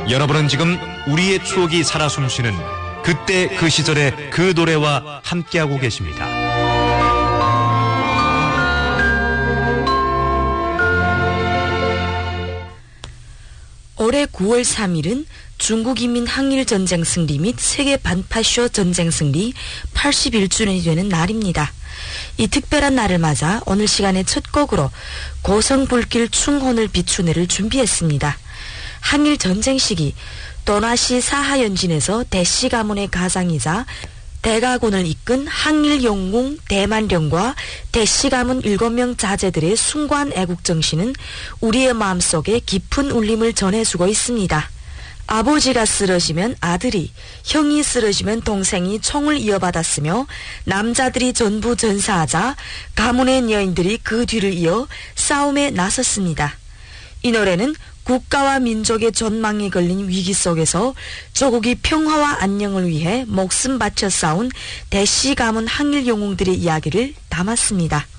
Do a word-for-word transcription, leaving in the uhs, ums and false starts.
여러분은 지금 우리의 추억이 살아 숨쉬는 그때 그 시절의 그 노래와 함께하고 계십니다. 올해 구월 삼일은 중국인민 항일전쟁 승리 및 세계 반파쇼 전쟁 승리 팔십일 주년이 되는 날입니다. 이 특별한 날을 맞아 오늘 시간의 첫 곡으로 고성불길 충혼을 비추네를 준비했습니다. 항일전쟁 시기 도나시 사하연진에서 대씨 가문의 가장이자 대가군을 이끈 항일영웅 대만령과 대씨 가문 일곱 명 자제들의 숭고한 애국정신은 우리의 마음속에 깊은 울림을 전해주고 있습니다. 아버지가 쓰러지면 아들이, 형이 쓰러지면 동생이 총을 이어받았으며 남자들이 전부 전사하자 가문의 여인들이 그 뒤를 이어 싸움에 나섰습니다. 이 노래는 국가와 민족의 전망이 걸린 위기 속에서 조국이 평화와 안녕을 위해 목숨 바쳐 싸운 대씨 가문 항일 영웅들의 이야기를 담았습니다.